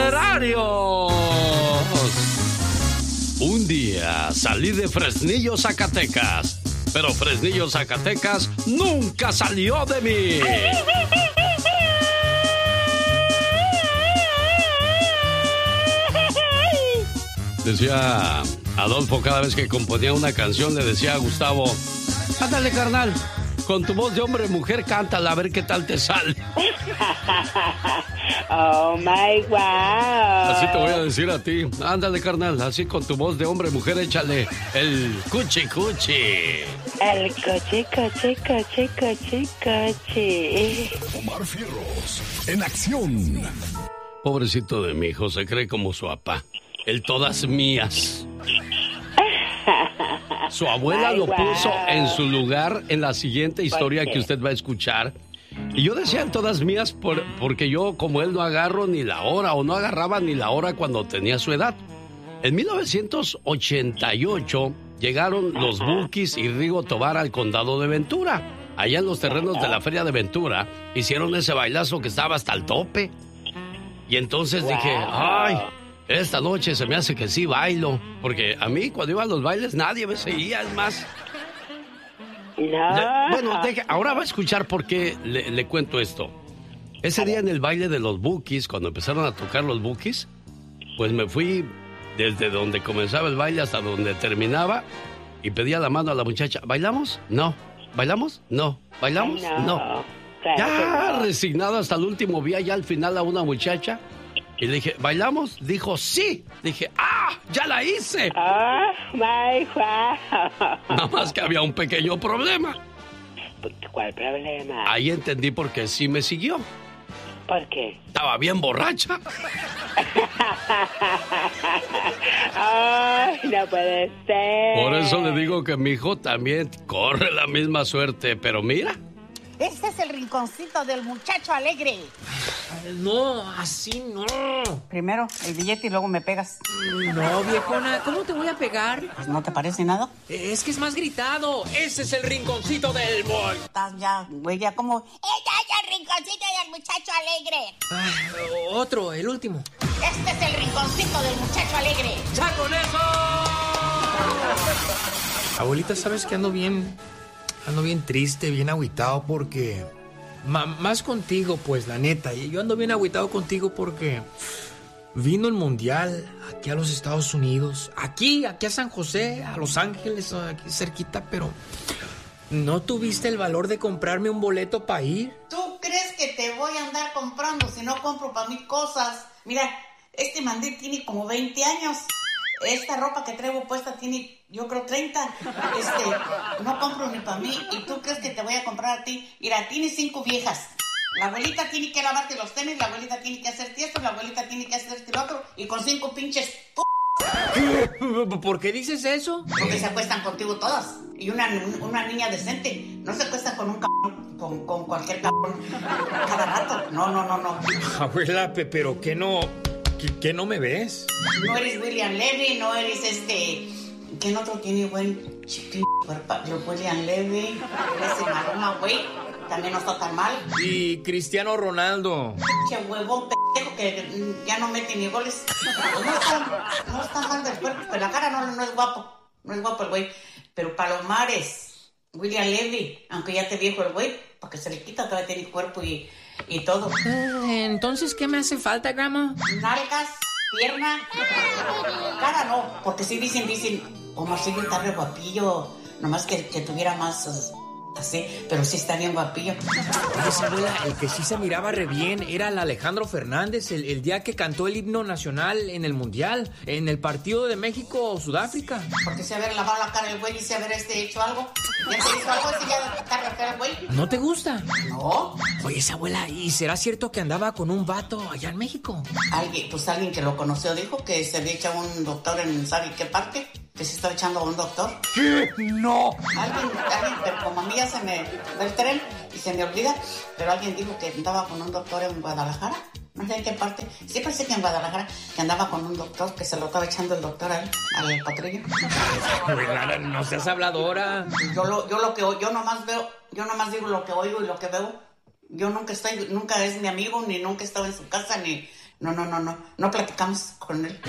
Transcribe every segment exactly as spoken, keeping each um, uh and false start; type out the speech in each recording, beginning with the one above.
Temerarios. Un día salí de Fresnillo, Zacatecas, pero Fresnillo, Zacatecas nunca salió de mí. Decía Adolfo, cada vez que componía una canción le decía a Gustavo: ándale, carnal, con tu voz de hombre mujer cántala a ver qué tal te sale. Oh my wow. Así te voy a decir a ti. Ándale, carnal, así con tu voz de hombre mujer échale el cuchi cuchi. El coche, coche, coche, coche, coche. Omar Fierros en acción. Pobrecito de mi hijo, se cree como su papá. El todas mías. Su abuela Ay, lo wow. puso en su lugar en la siguiente historia que usted va a escuchar. Y yo decía en todas mías por, porque yo, como él, no agarro ni la hora o no agarraba ni la hora cuando tenía su edad. En mil novecientos ochenta y ocho llegaron los Bukis y Rigo Tobar al condado de Ventura. Allá en los terrenos de la feria de Ventura hicieron ese bailazo que estaba hasta el tope. Y entonces wow. dije, ay, esta noche se me hace que sí bailo. Porque a mí cuando iba a los bailes nadie me seguía, es más. No. Ya, bueno, deje, ahora va a escuchar por qué le, le cuento esto. Ese día en el baile de los Bukis, cuando empezaron a tocar los Bukis, pues me fui desde donde comenzaba el baile hasta donde terminaba y pedía la mano a la muchacha. ¿Bailamos? No. ¿Bailamos? No. ¿Bailamos? No. No. Claro Ya no. resignado hasta el último, vi allá al final a una muchacha y le dije, ¿bailamos? Dijo, sí. Dije, ¡ah! ¡Ya la hice! Oh my wow. Nada más que había un pequeño problema. ¿Cuál problema? Ahí entendí por qué sí me siguió. ¿Por qué? Estaba bien borracha. Ay, no puede ser. Por eso le digo que mi hijo también corre la misma suerte. Pero mira. Ese es el rinconcito del muchacho alegre. No, así no. Primero el billete y luego me pegas. No, viejona, ¿cómo te voy a pegar? Pues, ¿no te parece nada? Es que es más gritado. Ese es el rinconcito del boy. Estás ya, güey, ya como... ¡Ella es el rinconcito del muchacho alegre! Ah, otro, el último. Este es el rinconcito del muchacho alegre. ¡Ya con eso! Abuelita, ¿sabes que ando bien... Ando bien triste, bien agüitado porque... Ma, más contigo, pues, la neta. Yo ando bien agüitado contigo porque... Vino el Mundial aquí a los Estados Unidos. Aquí, aquí a San José, a Los Ángeles, aquí cerquita, pero... ¿No tuviste el valor de comprarme un boleto para ir? ¿Tú crees que te voy a andar comprando si no compro para mí cosas? Mira, este mandil tiene como veinte años. Esta ropa que traigo puesta tiene, yo creo, treinta. Este, no compro ni para mí. ¿Y tú crees que te voy a comprar a ti? Mira, tienes cinco viejas. La abuelita tiene que lavarte los tenis, la abuelita tiene que hacerte esto, la abuelita tiene que hacerte lo otro. Y con cinco pinches p... ¿Por qué dices eso? Porque se acuestan contigo todas. Y una, una niña decente no se acuesta con un cabrón, con, con cualquier cabrón cada rato. No, no, no, no. Abuela, pero ¿qué no... ¿Qué, qué no me ves? No eres William Levy, no eres este... ¿Quién otro tiene buen chiquillo cuerpo? William Levy, ese Maluma, güey, también no está tan mal. Y Cristiano Ronaldo. Qué huevón pendejo que ya no mete ni goles. No está, no está mal del cuerpo, pero la cara no, no es guapo. No es guapo el güey. Pero Palomares, William Levy, aunque ya te viejo el güey, porque se le quita, todavía tiene cuerpo y... y todo. Entonces, ¿qué me hace falta, grandma? Nalgas, pierna, cara no, porque sí dicen, dicen, Omarcillo está re guapillo, nomás que, que tuviera más uh, así, pero sí está bien guapillo. Oye, abuela, el que sí se miraba re bien era el Alejandro Fernández, el, el día que cantó el himno nacional en el Mundial, en el partido de México-Sudáfrica. Porque si haber lavado la cara el güey y si haber este hecho algo, ya te hizo algo, si ya está re feo el güey. ¿No te gusta? No. Oye, esa abuela, ¿y será cierto que andaba con un vato allá en México? Alguien, pues alguien que lo conoció dijo que se había echado un doctor en ¿sabe qué parte? Que se estaba echando a un doctor. ¿Qué? ¡No! Alguien, alguien, pero como a mí ya se me va el tren y se me olvida, pero alguien dijo que andaba con un doctor en Guadalajara. No sé en qué parte. Sí pensé que en Guadalajara, que andaba con un doctor, que se lo estaba echando el doctor ahí, al patrulla. Abuela, no seas habladora. Yo lo, yo lo que yo nomás veo, yo nomás digo lo que oigo y lo que veo. Yo nunca estoy, nunca es mi amigo, ni nunca he estado en su casa, ni, No, no, no, no. No platicamos con él.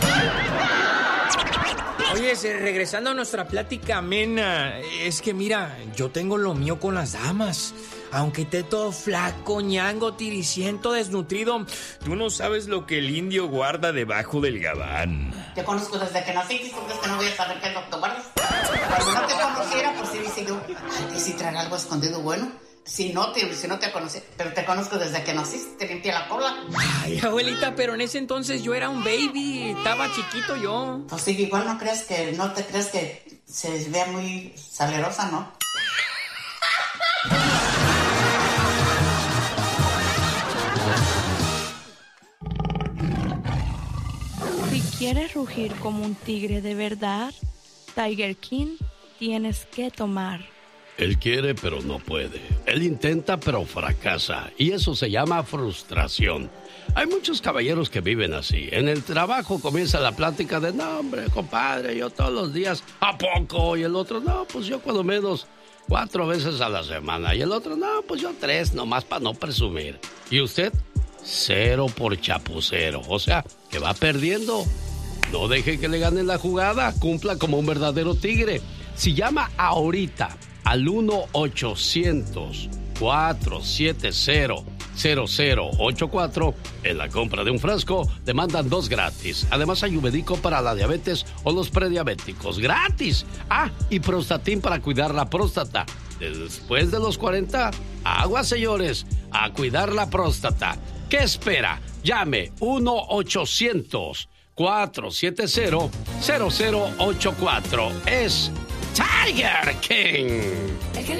Oye, regresando a nuestra plática amena, es que mira, yo tengo lo mío con las damas. Aunque esté todo flaco, ñango, tiriciento, desnutrido, tú no sabes lo que el indio guarda debajo del gabán. Te conozco desde que nací, ¿tú crees que no voy a saber qué es lo que guardas? Cuando no te conociera, pues sí dice yo, ay, que si traen algo escondido bueno. Si no te, si no te conocí, pero te conozco desde que naciste, te limpia la cola. Ay, abuelita, pero en ese entonces yo era un baby, estaba chiquito yo. Pues sí, igual no crees que, no te crees que se vea muy salerosa, ¿no? Si quieres rugir como un tigre de verdad, Tiger King tienes que tomar. Él quiere, pero no puede. Él intenta, pero fracasa. Y eso se llama frustración. Hay muchos caballeros que viven así. En el trabajo comienza la plática de, no, hombre, compadre, yo todos los días, ¿a poco? Y el otro, no, pues yo cuando menos cuatro veces a la semana. Y el otro, no, pues yo tres, nomás para no presumir. ¿Y usted? Cero por chapucero. O sea, que va perdiendo. No deje que le ganen la jugada. Cumpla como un verdadero tigre. Si llama ahorita al uno ochocientos, cuatro siete cero, cero cero ocho cuatro. En la compra de un frasco, te mandan dos gratis. Además, hay Ayurvédico para la diabetes o los prediabéticos. ¡Gratis! Ah, y Prostatin para cuidar la próstata. Después de los cuarenta, agua, señores, a cuidar la próstata. ¿Qué espera? Llame uno ochocientos, cuatro siete cero, cero cero ocho cuatro. Es Tiger King.